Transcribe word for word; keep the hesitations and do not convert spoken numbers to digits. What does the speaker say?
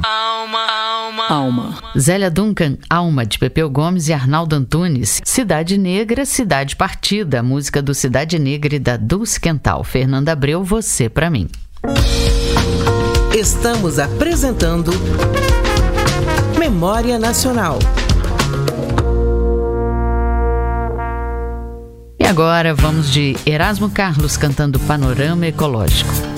Alma, alma, Alma. Zélia Duncan, Alma, de Pepeu Gomes e Arnaldo Antunes. Cidade Negra, Cidade Partida, a música do Cidade Negra e da Dulce Quental. Fernanda Abreu, Você Pra Mim. Estamos apresentando Memória Nacional. E agora vamos de Erasmo Carlos cantando Panorama Ecológico.